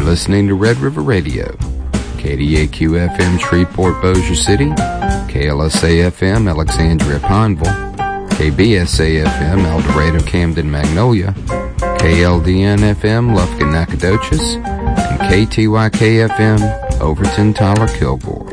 You're listening to Red River Radio, KDAQ-FM Shreveport, Bossier City, KLSA-FM Alexandria, Pineville, KBSA-FM El Dorado, Camden, Magnolia, KLDN-FM Lufkin, Nacogdoches, and KTYK-FM Overton, Tyler, Kilgore.